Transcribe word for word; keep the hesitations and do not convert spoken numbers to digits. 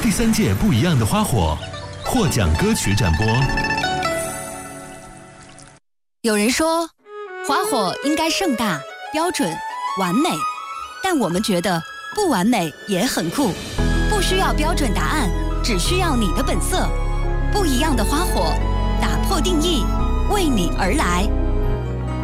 第三届不一样的花火获奖歌曲展播。 有人说，花火应该盛大、标准、完美，但我们觉得不完美也很酷。不需要标准答案，只需要你的本色。不一样的花火，打破定义，为你而来。